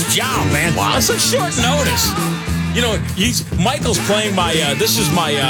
job, man. Wow. That's a short notice. You know, Michael's playing my. This is my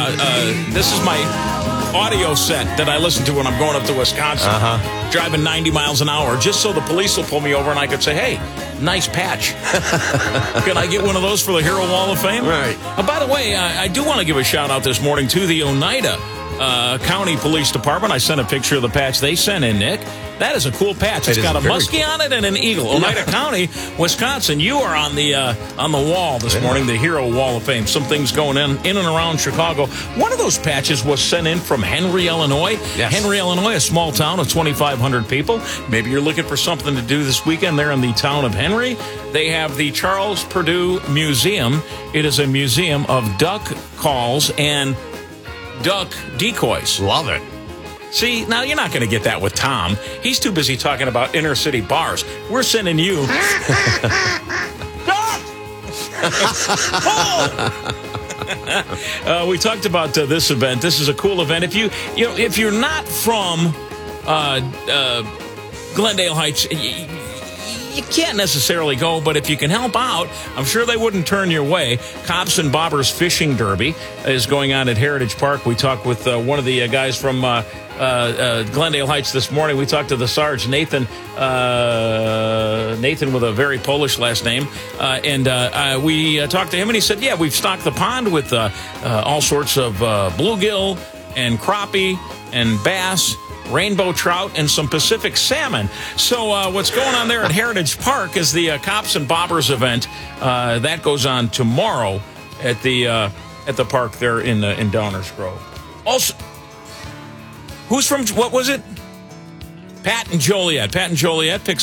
audio set that I listen to when I'm going up to Wisconsin, driving 90 miles an hour, just so the police will pull me over and I could say, "Hey, nice patch. Can I get one of those for the Hero Wall of Fame?" Right. By the way, I do want to give a shout out this morning to the Oneida County Police Department. I sent a picture of the patch they sent in, Nick. That is a cool patch. It's got a muskie on it and an eagle. Oneida County, Wisconsin. You are on the wall this morning, the Hero Wall of Fame. Some things going in and around Chicago. One of those patches was sent in from Henry, Illinois. Yes. Henry, Illinois, a small town of 2,500 people. Maybe you're looking for something to do this weekend there in the town of Henry. They have the Charles Purdue Museum. It is a museum of duck calls and duck decoys. Love it. See, now you're not going to get that with Tom. He's too busy talking about inner city bars. We're sending you. We talked about this event. This is a cool event. If you're not from Glendale Heights, you can't necessarily go, but if you can help out, I'm sure they wouldn't turn your way. Cops and Bobbers Fishing Derby is going on at Heritage Park. We talked with one of the guys from Glendale Heights this morning. We talked to the Sarge, Nathan with a very Polish last name. We talked to him, and he said, yeah, we've stocked the pond with all sorts of bluegill and crappie and bass, rainbow trout, and some Pacific salmon. So what's going on there at Heritage Park is the Cops and Bobbers event. That goes on tomorrow at the park there in Downers Grove. Also, who's from, what was it? Pat and Joliet. Pat and Joliet picks